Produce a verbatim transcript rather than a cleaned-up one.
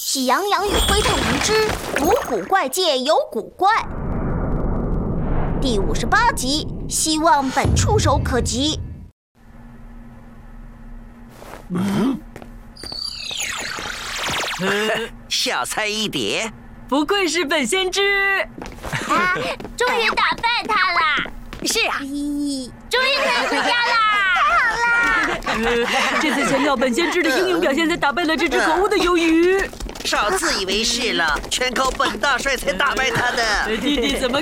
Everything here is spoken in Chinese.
喜羊羊与灰太狼之古古怪界有古怪，第五十八集，希望本触手可及。 嗯，小菜一碟， 不愧是本先知。 啊，终于打败他啦！ 是啊， 终于可以回家啦！太好了！ 这次强调本先知的英勇表现，才打败了这只可恶的鱿鱼。 少自以为是了，全靠本大帅才打败他的。 弟弟怎么